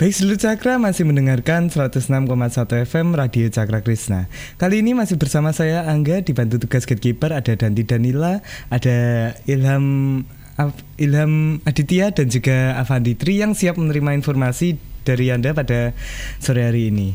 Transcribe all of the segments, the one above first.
Baik, seluruh Cakra masih mendengarkan 106,1 FM Radio Cakra Krishna. Kali ini masih bersama saya Angga, dibantu tugas gatekeeper ada Danti Danila, ada Ilham Aditya dan juga Avandi Tri yang siap menerima informasi dari Anda pada sore hari ini.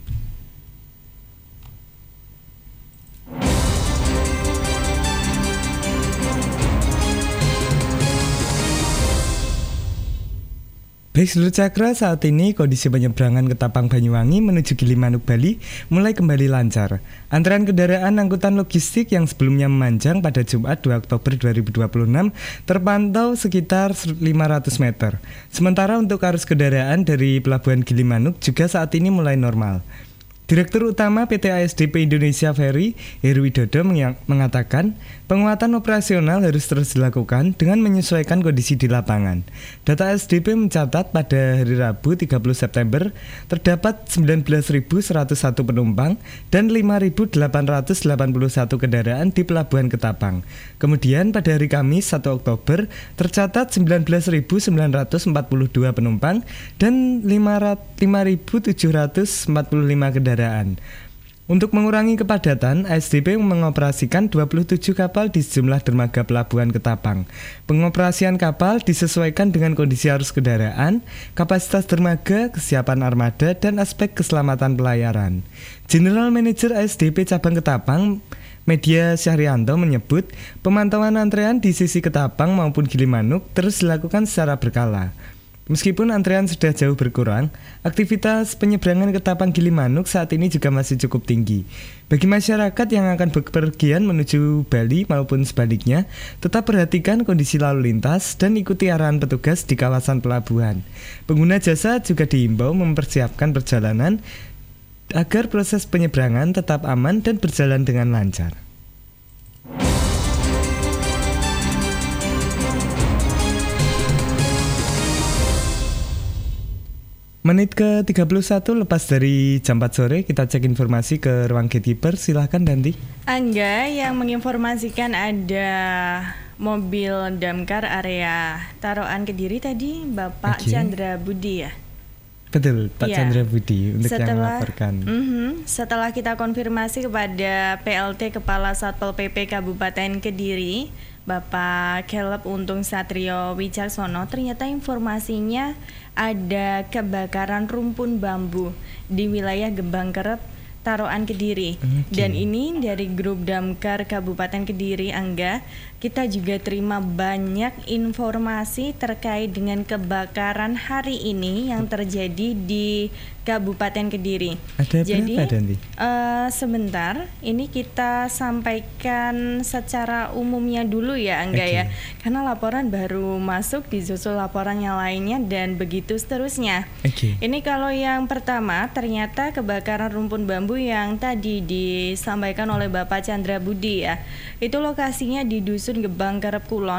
Baik, seluruh Cakra, saat ini kondisi penyeberangan Ketapang Banyuwangi menuju Gilimanuk Bali mulai kembali lancar. Antrean kendaraan angkutan logistik yang sebelumnya memanjang pada Jumat 2 Oktober 2026 terpantau sekitar 500 meter. Sementara untuk arus kendaraan dari Pelabuhan Gilimanuk juga saat ini mulai normal. Direktur Utama PT ASDP Indonesia Ferry, Heru Widodo mengatakan penguatan operasional harus terus dilakukan dengan menyesuaikan kondisi di lapangan. Data ASDP mencatat pada hari Rabu 30 September terdapat 19.101 penumpang dan 5.881 kendaraan di Pelabuhan Ketapang. Kemudian pada hari Kamis 1 Oktober tercatat 19.942 penumpang dan 5.745 kendaraan. Untuk mengurangi kepadatan, ASDP mengoperasikan 27 kapal di sejumlah dermaga Pelabuhan Ketapang. Pengoperasian kapal disesuaikan dengan kondisi arus kendaraan, kapasitas dermaga, kesiapan armada, dan aspek keselamatan pelayaran. General Manager ASDP Cabang Ketapang, Media Syahrianto menyebut pemantauan antrean di sisi Ketapang maupun Gilimanuk terus dilakukan secara berkala. Meskipun antrean sudah jauh berkurang, aktivitas penyeberangan Ketapang Gilimanuk saat ini juga masih cukup tinggi. Bagi masyarakat yang akan bepergian menuju Bali maupun sebaliknya, tetap perhatikan kondisi lalu lintas dan ikuti arahan petugas di kawasan pelabuhan. Pengguna jasa juga diimbau mempersiapkan perjalanan agar proses penyeberangan tetap aman dan berjalan dengan lancar. Menit ke-31 lepas dari jam 4 sore, kita cek informasi ke ruang gatekeeper. Silahkan Danti. Angga yang menginformasikan ada mobil damkar area Taroan Kediri tadi Bapak Chandra Budi ya? Betul, Pak Chandra Budi untuk yang melaporkan. Setelah kita konfirmasi kepada PLT Kepala Satpol PP Kabupaten Kediri, Bapak Caleb Untung Satrio Wicaksono, ternyata informasinya ada kebakaran rumpun bambu di wilayah Gebang Kerep, Taroan Kediri. Dan ini dari grup damkar Kabupaten Kediri, Angga, kita juga terima banyak informasi terkait dengan kebakaran hari ini yang terjadi di Kabupaten Kediri. Ada jadi berapa, Danti? Sebentar, ini kita sampaikan secara umumnya dulu ya Angga ya, karena laporan baru masuk disusul laporan yang lainnya dan begitu seterusnya. Ini kalau yang pertama ternyata kebakaran rumpun bambu yang tadi disampaikan oleh Bapak Chandra Budi ya, itu lokasinya di Dusun Gebang Kerep Kulon,